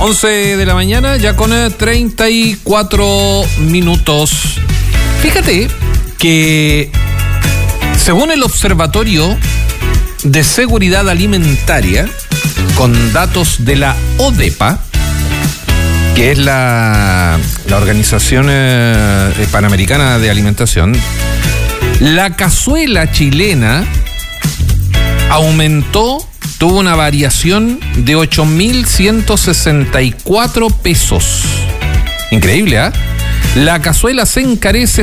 11 de la mañana, ya con 34 minutos. Fíjate que según el Observatorio de Seguridad Alimentaria, con datos de la ODEPA, que es la Organización Panamericana de Alimentación, la cazuela chilena tuvo una variación de 8.164 pesos. Increíble, ¿ah? La cazuela se encarece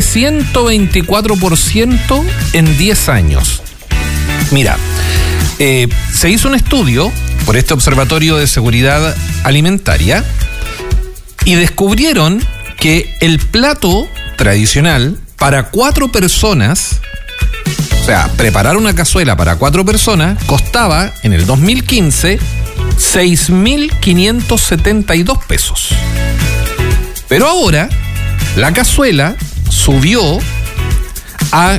124% en 10 años. Mira, se hizo un estudio por este Observatorio de Seguridad Alimentaria y descubrieron que el plato tradicional para 4 personas, o sea, preparar una cazuela para 4 personas, costaba en el 2015 6.572 pesos. Pero ahora la cazuela subió a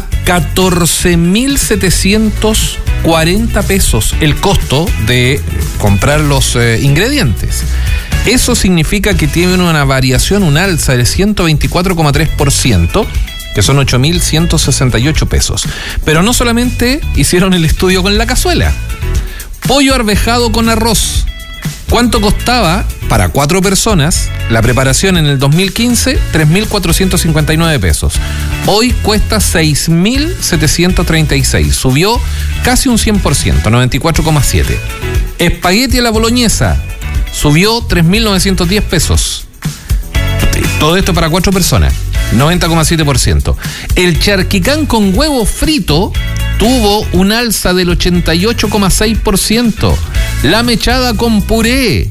14.740 pesos el costo de comprar los ingredientes. Eso significa que tiene una variación, un alza del 124,3%, que son 8.168 pesos. Pero no solamente hicieron el estudio con la cazuela. Pollo arvejado con arroz. ¿Cuánto costaba para 4 personas la preparación en el 2015? 3.459 pesos. Hoy cuesta 6.736. Subió casi un 100%, 94,7. Espagueti a la boloñesa subió 3.910 pesos. Todo esto para 4 personas, 90,7%. El charquicán con huevo frito tuvo un alza del 88,6%. La mechada con puré,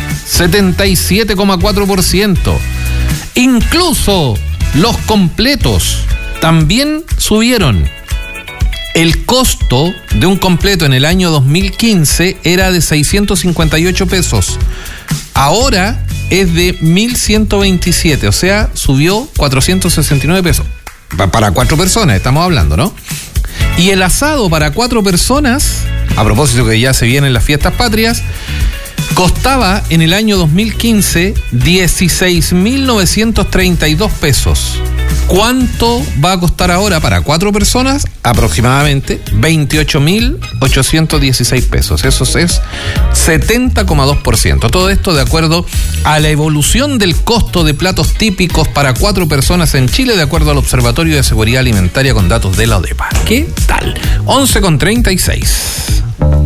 77,4%. Incluso los completos también subieron. El costo de un completo en el año 2015 era de 658 pesos. Ahora es de 1.127, o sea, subió 469 pesos. Para 4 personas estamos hablando, ¿no? Y el asado para 4 personas, a propósito que ya se vienen las fiestas patrias, costaba en el año 2015 16.932 pesos. ¿Cuánto va a costar ahora para 4 personas? Aproximadamente 28.816 pesos. Eso es 70,2%. Todo esto de acuerdo a la evolución del costo de platos típicos para 4 personas en Chile, de acuerdo al Observatorio de Seguridad Alimentaria con datos de la ODEPA. ¿Qué tal? 11,36.